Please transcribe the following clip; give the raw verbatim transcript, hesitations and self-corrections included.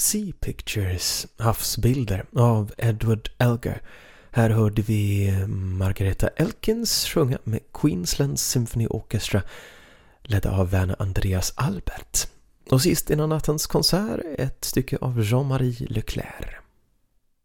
Sea Pictures, havsbilder av Edward Elgar. Här hörde vi Margareta Elkins sjunga med Queensland Symphony Orchestra ledda av Werner Andreas Albert. Och sist innan nattens konsert ett stycke av Jean-Marie Leclerc.